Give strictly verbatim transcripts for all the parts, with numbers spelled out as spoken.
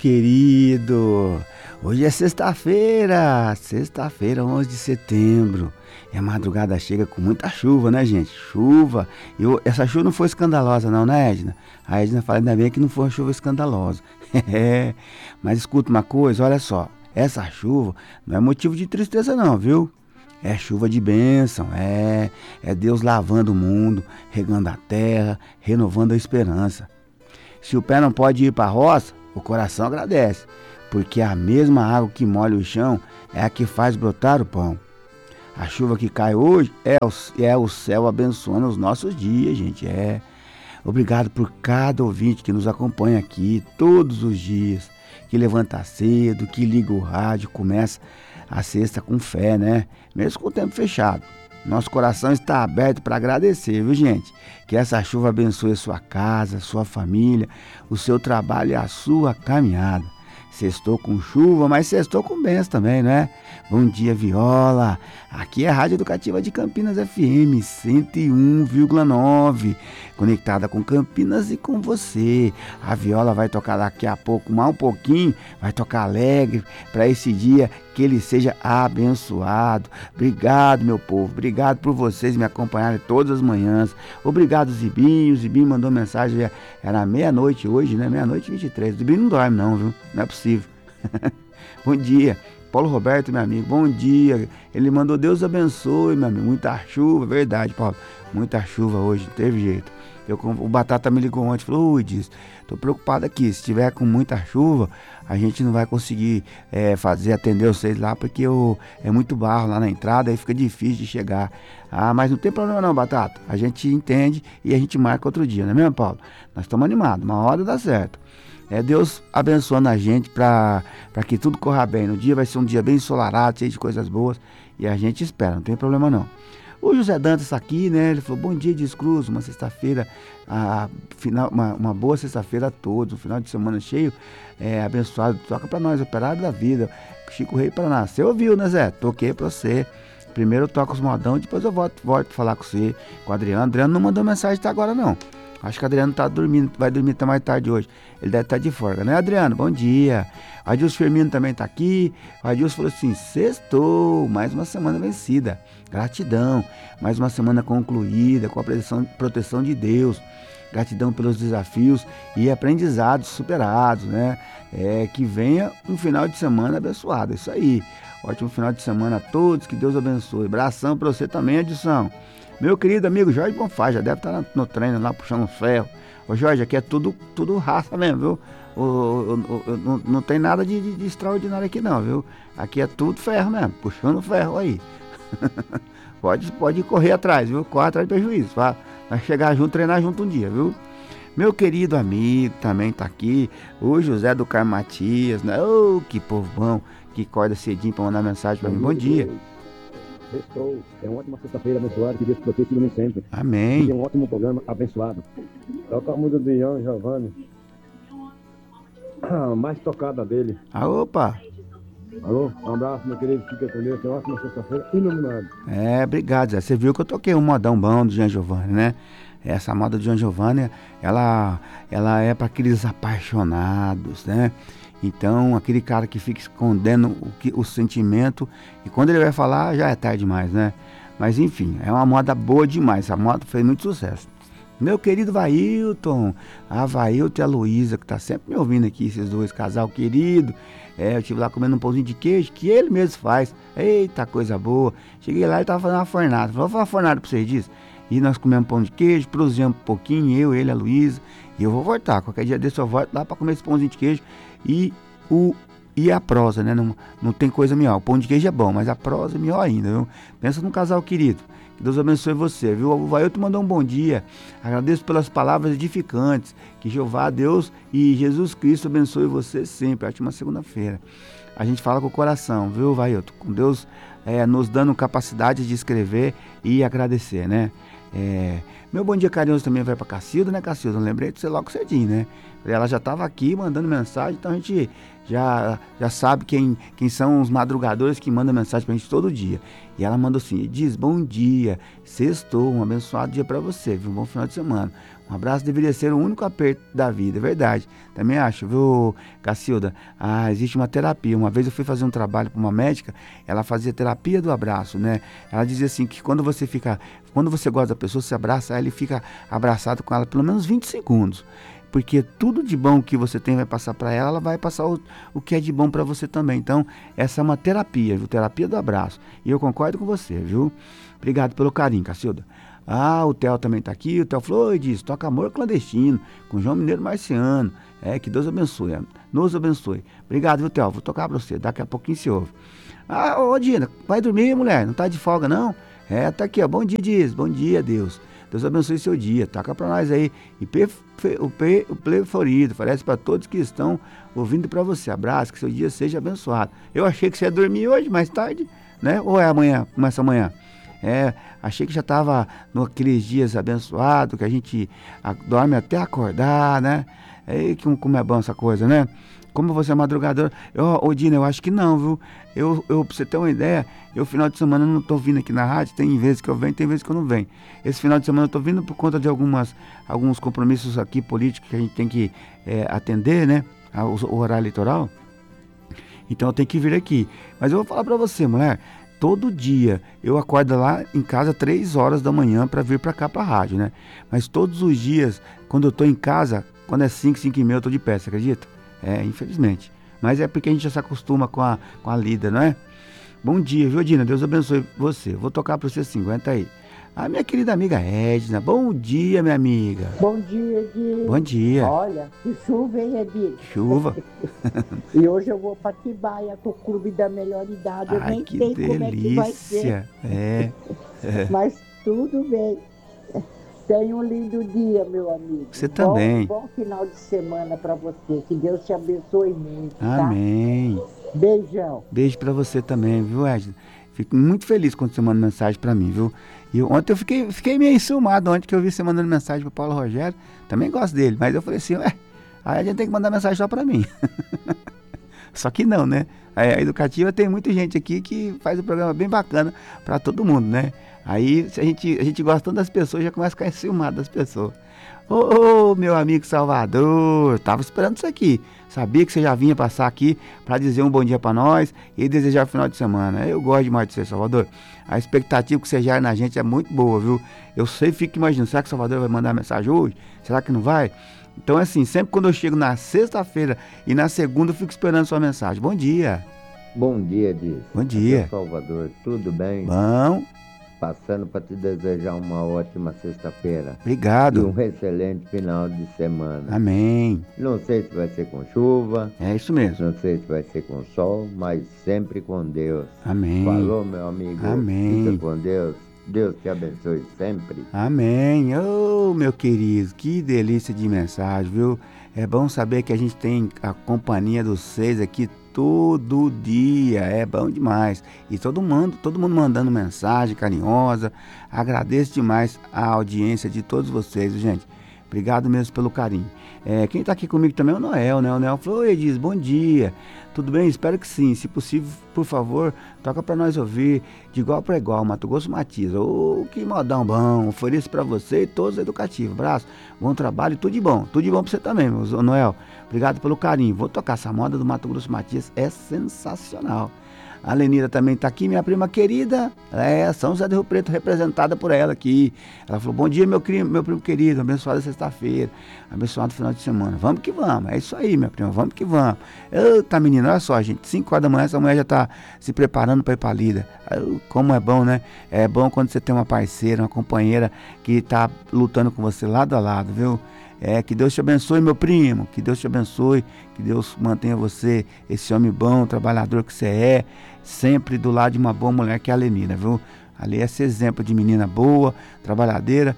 querido. Hoje é sexta-feira, sexta-feira, onze de setembro. E a madrugada chega com muita chuva, né, gente? Chuva. E eu- essa chuva não foi escandalosa, não, né, Edna? A Edna fala ainda bem que não foi uma chuva escandalosa. É. Mas escuta uma coisa, olha só. Essa chuva não é motivo de tristeza, não, viu? É chuva de bênção, é, é Deus lavando o mundo, regando a terra, renovando a esperança. Se o pé não pode ir para a roça, o coração agradece, porque a mesma água que molha o chão é a que faz brotar o pão. A chuva que cai hoje é o, é o céu abençoando os nossos dias, gente. É. Obrigado por cada ouvinte que nos acompanha aqui todos os dias, que levanta cedo, que liga o rádio, começa a sexta com fé, né? Mesmo com o tempo fechado. Nosso coração está aberto para agradecer, viu, gente? Que essa chuva abençoe a sua casa, a sua família, o seu trabalho e a sua caminhada. Sextou com chuva, mas sextou com bênção também, né? Bom dia, Viola. Aqui é a Rádio Educativa de Campinas F M cento e um vírgula nove, conectada com Campinas e com você. A Viola vai tocar daqui a pouco, mais um pouquinho, vai tocar alegre para esse dia que ele seja abençoado. Obrigado, meu povo. Obrigado por vocês me acompanharem todas as manhãs. Obrigado, Zibinho. O Zibinho mandou mensagem, era meia-noite hoje, né? Meia-noite e vinte e três. O Zibinho não dorme não, viu? Não é possível. Bom dia. Paulo Roberto, meu amigo, bom dia. Ele mandou Deus abençoe, meu amigo. Muita chuva, verdade, Paulo. Muita chuva hoje, não teve jeito. Eu, o Batata me ligou ontem e falou, ui, diz, tô preocupado aqui, se tiver com muita chuva, a gente não vai conseguir é, fazer, atender vocês lá, porque o, é muito barro lá na entrada, aí fica difícil de chegar. Ah, mas não tem problema não, Batata, a gente entende e a gente marca outro dia, não é mesmo, Paulo? Nós estamos animados, uma hora dá certo. É Deus abençoando a gente para que tudo corra bem. No dia vai ser um dia bem ensolarado, cheio de coisas boas, e a gente espera, não tem problema não. O José Dantas está aqui, né? Ele falou, bom dia, Descruz, uma sexta-feira, ah, final, uma, uma boa sexta-feira a todos, um final de semana cheio, é, abençoado. Toca para nós, operário da vida. Chico Rei Paraná. Você ouviu, né, Zé? Toquei para você. Primeiro eu toco os modão, depois eu volto, volto falar com você, com o Adriano. Adriano não mandou mensagem até agora, não. Acho que o Adriano tá dormindo, vai dormir até mais tarde hoje. Ele deve estar de folga, né, Adriano? Bom dia. O Adilson Firmino também tá aqui. O Adilson falou assim, sextou, mais uma semana vencida. Gratidão, mais uma semana concluída, com a proteção, proteção de Deus. Gratidão pelos desafios e aprendizados superados, né? É, que venha um final de semana abençoado, isso aí. Ótimo final de semana a todos, que Deus abençoe. Abração para você também, Adilson. Meu querido amigo Jorge Bonfá, já deve estar no treino lá, puxando ferro. Ô Jorge, aqui é tudo, tudo raça mesmo, viu? O, o, o, não, não tem nada de, de, de extraordinário aqui não, viu? Aqui é tudo ferro mesmo, puxando ferro aí. pode, pode correr atrás, viu? Corre atrás de prejuízo, vai, vai chegar junto, treinar junto um dia, viu? Meu querido amigo também tá aqui, o José do Carmo Matias, né? Ô, oh, que povo bom, que acorda cedinho pra mandar mensagem pra mim. Bom dia. Sextou. É uma ótima sexta-feira abençoada, que Deus te proteja e sempre. Amém. E um ótimo programa abençoado. Toca a música de Ian Giovanni. A mais tocada dele. Ah, opa. Alô? Um abraço, meu querido. Fica com Deus. Tenha uma ótima sexta-feira iluminado. É, obrigado, Zé. Você viu que eu toquei um modão bom do Jean Giovanni, né? Essa moda do Jean Giovanni, ela, ela é para aqueles apaixonados, né? Então, aquele cara que fica escondendo o, que, o sentimento, e quando ele vai falar, já é tarde demais, né? Mas, enfim, é uma moda boa demais. Essa moda fez muito sucesso. Meu querido Vailton, a Vailton e a Luísa, que tá sempre me ouvindo aqui, esses dois, casal querido. É, eu estive lá comendo um pãozinho de queijo, que ele mesmo faz. Eita, coisa boa. Cheguei lá e tava fazendo uma fornada. Falei, vou fazer uma fornada pra vocês disso. E nós comemos pão de queijo, prosseguimos um pouquinho, eu, ele, a Luísa. E eu vou voltar. Qualquer dia desse eu volto lá para comer esse pãozinho de queijo. E, o, e a prosa, né? Não, não tem coisa melhor. O pão de queijo é bom, mas a prosa é melhor ainda, viu? Pensa num casal querido. Que Deus abençoe você, viu? O Vailton mandou um bom dia. Agradeço pelas palavras edificantes. Que Jeová, Deus e Jesus Cristo abençoe você sempre. Ótima segunda-feira. A gente fala com o coração, viu, Vailton? Com Deus é, nos dando capacidade de escrever e agradecer, né? É, meu bom dia carinhoso também vai pra Cacilda, né, Cacilda? Eu lembrei de você logo cedinho, né? Ela já estava aqui mandando mensagem, então a gente já, já sabe quem, quem são os madrugadores que mandam mensagem pra gente todo dia. E ela manda assim, diz, bom dia, sextou, um abençoado dia pra você, viu? Um bom final de semana. Um abraço deveria ser o único aperto da vida, é verdade. Também acho, viu, Cacilda? Ah, existe uma terapia. Uma vez eu fui fazer um trabalho para uma médica, ela fazia terapia do abraço, né? Ela dizia assim que quando você fica, quando você gosta da pessoa, você abraça ela e fica abraçado com ela pelo menos vinte segundos. Porque tudo de bom que você tem vai passar para ela, ela vai passar o, o que é de bom para você também. Então, essa é uma terapia, viu? Terapia do abraço. E eu concordo com você, viu? Obrigado pelo carinho, Cacilda. Ah, o Theo também tá aqui. O Theo falou, oi, diz, toca Amor Clandestino, com João Mineiro Marciano. É, que Deus abençoe, nos abençoe. Obrigado, viu, Theo? Vou tocar pra você, daqui a pouquinho se ouve. Ah, ô, Dina, vai dormir, mulher? Não tá de folga, não? É, tá aqui, ó. Bom dia, diz. Bom dia, Deus. Deus abençoe seu dia. Toca pra nós aí. E P, o P, o Play Florido, oferece pra todos que estão ouvindo pra você. Abraço, que seu dia seja abençoado. Eu achei que você ia dormir hoje, mais tarde, né? Ou é amanhã? Começa amanhã? É, achei que já estava naqueles dias abençoados, que a gente a, dorme até acordar, né? É, que, como é bom essa coisa, né? Como você é madrugador. Eu, ô Dina, eu acho que não, viu? Eu, eu, pra você ter uma ideia, eu final de semana não tô vindo aqui na rádio, tem vezes que eu venho, tem vezes que eu não venho. Esse final de semana eu tô vindo por conta de algumas, alguns compromissos aqui políticos que a gente tem que é, atender, né? O, o horário eleitoral. Então eu tenho que vir aqui. Mas eu vou falar pra você, mulher. Todo dia eu acordo lá em casa três horas da manhã para vir para cá para a rádio, né? Mas todos os dias, quando eu tô em casa, quando é cinco, cinco e meia, eu tô de pé, você acredita? É, infelizmente. Mas é porque a gente já se acostuma com a, com a lida, não é? Bom dia, viu, Dina? Deus abençoe você. Vou tocar para você assim, aguenta aí. A minha querida amiga Edna. Bom dia, minha amiga. Bom dia, Edith. Bom dia. Olha, que chuva, hein, Edith? Chuva. E hoje eu vou para Atibaia com o Clube da Melhor Idade. Eu Ai, nem que sei delícia. como é que vai ser. É. é. Mas tudo bem. Tenha um lindo dia, meu amigo. Você também. Bom, bom final de semana para você. Que Deus te abençoe muito, tá? Amém. Beijão. Beijo para você também, viu, Edna? Fico muito feliz quando você manda mensagem para mim, viu? E ontem eu fiquei, fiquei meio enciumado, ontem que eu vi você mandando mensagem pro Paulo Rogério. Também gosto dele, mas eu falei assim, ué, aí a gente tem que mandar mensagem só para mim. Só que não, né? A Educativa tem muita gente aqui que faz um programa bem bacana para todo mundo, né? Aí se a gente, a gente gosta tanto das pessoas, já começa a ficar enciumado das pessoas. Ô, oh, meu amigo Salvador, tava esperando isso aqui. Sabia que você já vinha passar aqui para dizer um bom dia para nós e desejar o final de semana. Eu gosto demais de você, Salvador. A expectativa que você gera na gente é muito boa, viu? Eu sei, fico imaginando, será que o Salvador vai mandar mensagem hoje? Será que não vai? Então, assim, sempre quando eu chego na sexta-feira e na segunda, eu fico esperando sua mensagem. Bom dia. Bom dia, Diz. Bom dia. Salvador, tudo bem? Bom. Passando para te desejar uma ótima sexta-feira. Obrigado. E um excelente final de semana. Amém. Não sei se vai ser com chuva. É isso mesmo. Não sei se vai ser com sol, mas sempre com Deus. Amém. Falou, meu amigo. Amém. Fica com Deus. Deus te abençoe sempre. Amém. Ô, oh, meu querido, que delícia de mensagem, viu? É bom saber que a gente tem a companhia dos seis aqui todo dia, é bom demais. E todo mundo, todo mundo mandando mensagem carinhosa. Agradeço demais a audiência de todos vocês, gente. Obrigado mesmo pelo carinho. É, quem está aqui comigo também é o Noel, né? O Noel falou, oi, diz, bom dia. Tudo bem? Espero que sim. Se possível, por favor, toca para nós ouvir de igual para igual, Mato Grosso Matias. Ô, oh, que modão bom. Ofereço para você e todos educativos. Abraço, bom trabalho e tudo de bom. Tudo de bom para você também, meu Noel. Obrigado pelo carinho. Vou tocar essa moda do Mato Grosso Matias, é sensacional. A Lenira também está aqui, minha prima querida, é São José do Rio Preto, representada por ela aqui. Ela falou, bom dia, meu, meu primo querido, abençoada sexta-feira, abençoado final de semana. Vamos que vamos, é isso aí, minha prima, vamos que vamos. Eita, menina, olha só, gente, cinco horas da manhã, essa mulher já está se preparando para ir para a lida. Como é bom, né? É bom quando você tem uma parceira, uma companheira que está lutando com você lado a lado, viu? É, que Deus te abençoe, meu primo, que Deus te abençoe, que Deus mantenha você, esse homem bom, trabalhador que você é, sempre do lado de uma boa mulher que é a Lenira, viu? Ali é esse exemplo de menina boa, trabalhadeira.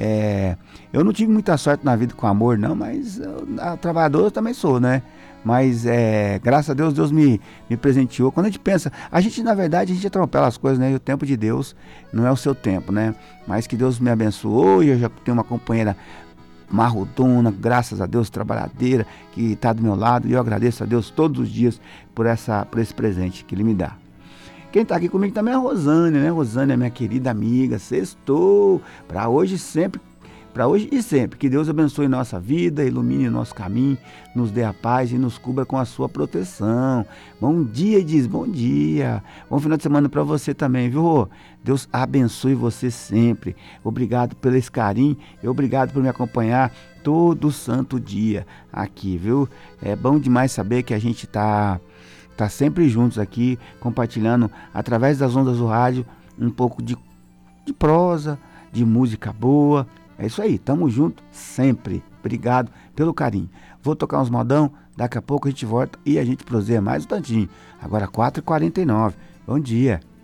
É, eu não tive muita sorte na vida com amor, não, mas eu, a trabalhadora eu também sou, né? Mas é, graças a Deus, Deus me, me presenteou. Quando a gente pensa, a gente na verdade, a gente atropela as coisas, né? E o tempo de Deus não é o seu tempo, né? Mas que Deus me abençoou e eu já tenho uma companheira marrodona, graças a Deus, trabalhadeira, que está do meu lado, e eu agradeço a Deus todos os dias por, essa, por esse presente que Ele me dá. Quem está aqui comigo também é a Rosânia, né? Rosânia, minha querida amiga, sextou, para hoje sempre para hoje e sempre. Que Deus abençoe nossa vida, ilumine nosso caminho, nos dê a paz e nos cubra com a sua proteção. Bom dia, diz, bom dia. Bom final de semana para você também, viu? Deus abençoe você sempre. Obrigado pelo esse carinho e obrigado por me acompanhar todo santo dia aqui, viu? É bom demais saber que a gente tá, tá sempre juntos aqui, compartilhando através das ondas do rádio um pouco de, de prosa, de música boa. É isso aí, tamo junto sempre. Obrigado pelo carinho. Vou tocar uns modão, daqui a pouco a gente volta e a gente proseia mais um tantinho. Agora quatro e quarenta e nove. Bom dia.